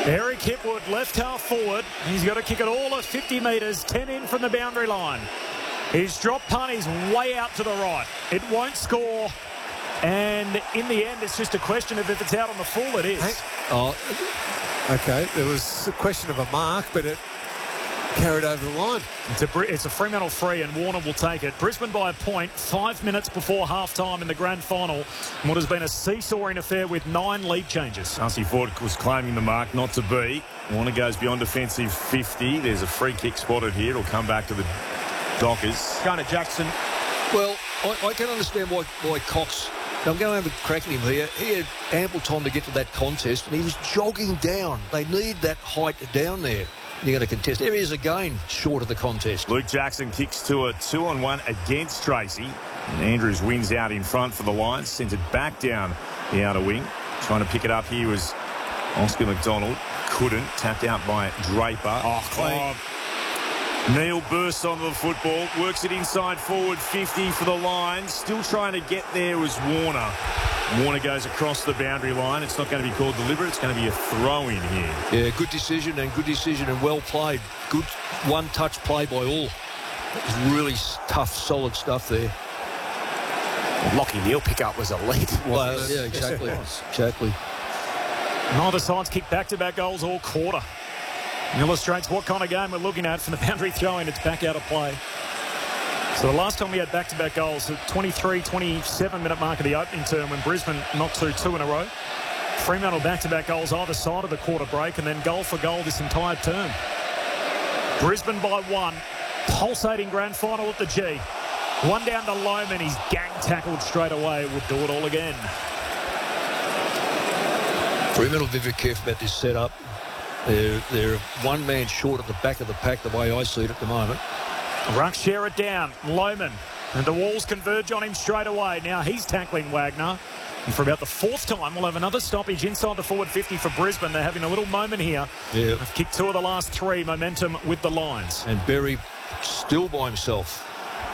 Eric Hipwood, left half forward. He's got to kick it all at 50 metres, 10 in from the boundary line. His drop punt is way out to the right. It won't score. And in the end, it's just a question of if it's out on the full, it is. Oh, okay. There was a question of a mark, but it carried over the line. It's a Fremantle free, and Warner will take it. Brisbane by a point, 5 minutes before half-time in the grand final. What has been a seesawing affair with 9 lead changes. Darcy Ford was claiming the mark, not to be. Warner goes beyond defensive 50. There's a free kick spotted here. It'll come back to the Dockers. Going to Jackson. Well, I can understand why Cox... I'm going to have a crack at him here. He had ample time to get to that contest, and he was jogging down. They need that height down there. You're going to contest. There he is again, short of the contest. Luke Jackson kicks to a 2-on-1 against Tracy. And Andrews wins out in front for the Lions. Sends it back down the outer wing. Trying to pick it up here was Oscar McDonald. Couldn't. Tapped out by Draper. Oh, clean. Neil bursts onto the football, works it inside forward 50 for the Lions. Still trying to get there was Warner. Warner goes across the boundary line. It's not going to be called deliberate. It's going to be a throw-in here. Yeah, good decision and well played. Good one-touch play by all. It's really tough, solid stuff there. Lockie Neal pick-up was elite. Well, yeah, exactly. Exactly. Neither side's kicked back-to-back goals all quarter. Illustrates what kind of game we're looking at from the boundary throw-in. It's back out of play. So the last time we had back-to-back goals, the 27-minute mark of the opening term when Brisbane knocked through 2 in a row. Fremantle back-to-back goals either side of the quarter break, and then goal for goal this entire term. Brisbane by 1. Pulsating grand final at the G. 1 down to Loman. He's gang tackled straight away. Would do it all again. Fremantle be very careful about this setup. They're one man short at the back of the pack, the way I see it at the moment. Ruck share it down. Loman. And the Walls converge on him straight away. Now he's tackling Wagner. And for about the 4th time, we'll have another stoppage inside the forward 50 for Brisbane. They're having a little moment here. Yeah. They've kicked 2 of the last 3. Momentum with the Lions. And Berry still by himself.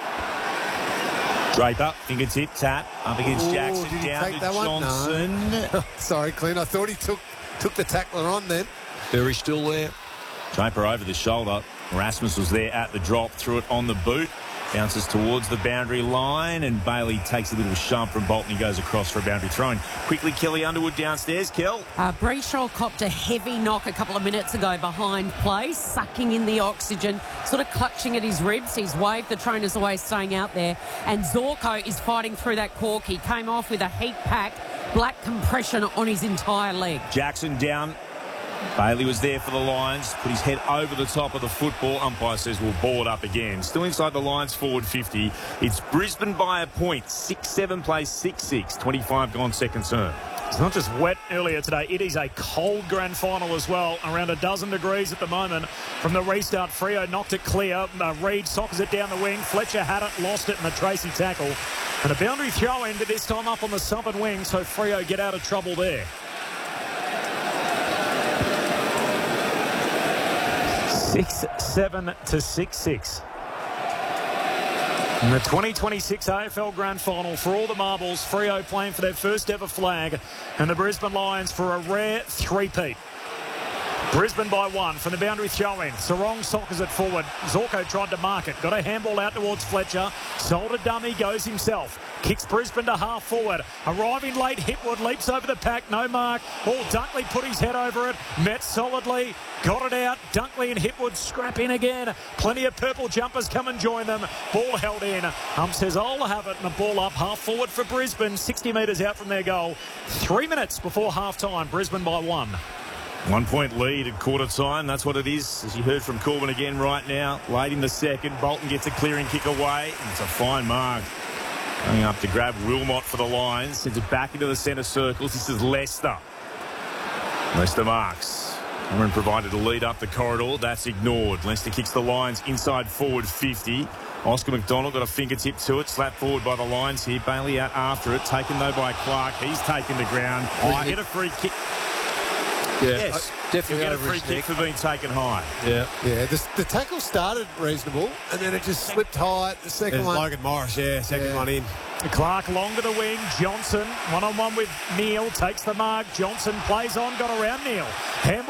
Draper, fingertip tap up against Jackson. Did he Down take to that one? Johnson. No. Sorry, Clint. I thought he took the tackler on then. Berry still there. Draper over the shoulder. Rasmus was there at the drop, threw it on the boot. Bounces towards the boundary line, and Bailey takes a little shove from Bolton. He goes across for a boundary throw-in. Quickly, Kelly Underwood downstairs. Kel. Brayshaw copped a heavy knock a couple of minutes ago behind play, sucking in the oxygen, sort of clutching at his ribs. He's waved the trainers away, staying out there. And Zorko is fighting through that cork. He came off with a heat pack, black compression on his entire leg. Jackson down. Bailey was there for the Lions, put his head over the top of the football. Umpire says we'll ball it up again. Still inside the Lions forward 50. It's Brisbane by a point. 6-7 plays 6-6. 25 gone second term. It's not just wet earlier today. It is a cold grand final as well. Around 12 degrees at the moment. From the restart, Freo knocked it clear. Reid sockers it down the wing. Fletcher had it, lost it in the Tracy tackle. And a boundary throw-in, but this time up on the southern wing, so Freo get out of trouble there. 6-7 to 6-6. In the 2026 AFL Grand Final, for all the marbles, Freo playing for their first ever flag, and the Brisbane Lions for a rare three-peat. Brisbane by 1 from the boundary throw-in. Sarong sockers it forward. Zorko tried to mark it. Got a handball out towards Fletcher. Sold a dummy, goes himself. Kicks Brisbane to half forward. Arriving late, Hipwood leaps over the pack. No mark. Ball, Dunkley put his head over it. Met solidly. Got it out. Dunkley and Hipwood scrap in again. Plenty of purple jumpers come and join them. Ball held in. Says I'll have it, and a ball up half forward for Brisbane. 60 metres out from their goal. 3 minutes before half-time. Brisbane by 1. 1 point lead at quarter time. That's what it is, as you heard from Corbin again right now. Late in the second, Bolton gets a clearing kick away. And it's a fine mark. Coming up to grab Wilmot for the Lions. Sends it back into the centre circles. This is Leicester. Leicester marks. Cameron provided a lead up the corridor. That's ignored. Leicester kicks the Lions inside forward 50. Oscar McDonald got a fingertip to it. Slapped forward by the Lions here. Bailey out after it. Taken though by Clark. He's taken the ground. Hit a free kick. Yeah, Yes, definitely get a over free his kick neck. for being taken high. Yeah. Yeah, the tackle started reasonable, and then it just slipped high. The second one. Logan Morris, second one in. Clark long to the wing. Johnson, one-on-one with Neil, takes the mark. Johnson plays on, got around Neil. Handball